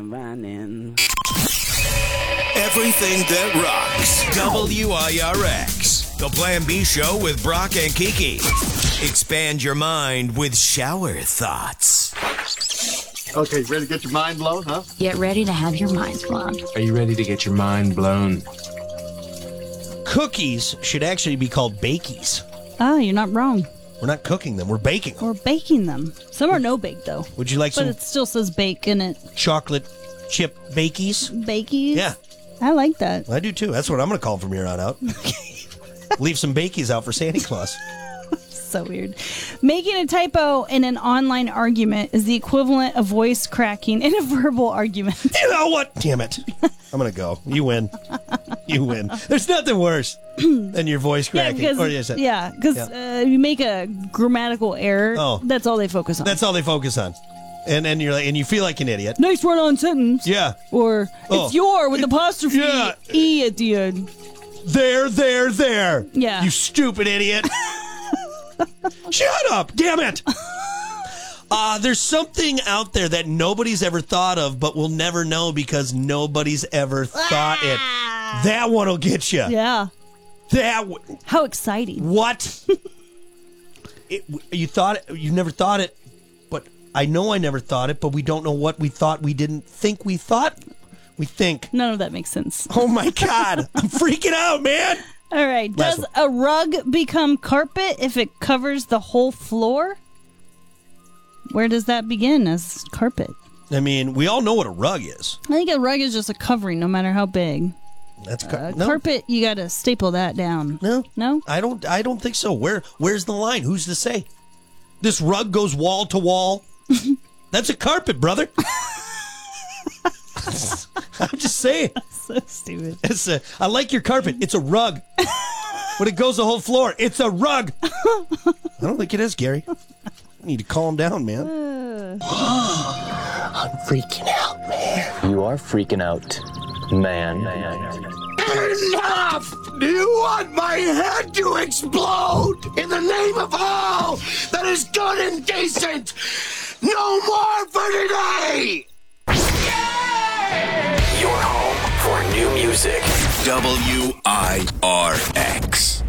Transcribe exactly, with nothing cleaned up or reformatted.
running. Everything that rocks. W I R X. The Plan B Show with Brock and Kiki. Expand your mind with shower thoughts. Okay, ready to get your mind blown, huh? Get ready to have your mind blown. Are you ready to get your mind blown? Cookies should actually be called bakies. Ah, you're not wrong. We're not cooking them. We're baking them. We're baking them. Some are no bake, though. Would you like But some it still says bake in it. chocolate chip bakies? Bakies? Yeah. I like that. I do, too. That's what I'm going to call them from here on out. Leave some bakies out for Santa Claus. So weird. Making a typo in an online argument is the equivalent of voice cracking in a verbal argument. You know what? Damn it. I'm going to go. You win. You win. There's nothing worse than your voice cracking. Yeah, Or because is it? yeah, Yeah. uh, you make a grammatical error. Oh. That's all they focus on. That's all they focus on. And and you're like, and you feel like an idiot. Nice run-on sentence. Yeah. Or Oh. it's your with apostrophe Yeah. E at the end. There, there, there. Yeah. You stupid idiot. Shut up. Damn it. Uh, there's something out there that nobody's ever thought of, but we'll never know because nobody's ever thought it. That one will get you. Yeah. That w- How exciting. What? it, you thought it, you never thought it, but I know I never thought it, but we don't know what we thought we didn't think we thought. We think. None of that makes sense. Oh my God. I'm freaking out, man. All right. Last Does a rug become carpet if it covers the whole floor? Where does that begin as carpet? I mean, we all know what a rug is. I think a rug is just a covering, no matter how big. That's car- Uh, no. Carpet, you got to staple that down. No, No? I don't. I don't think so. Where? Where's the line? Who's to say? This rug goes wall to wall. That's a carpet, brother. I'm just saying. So stupid. It's a, I like your carpet. It's a rug. When it goes the whole floor, it's a rug. I don't think it is, Gary. You need to calm down, man. I'm freaking out, man. You are freaking out, man. Enough! Do you want my head to explode in the name of all that is good and decent? No more for today! Your home for new music. W I R X.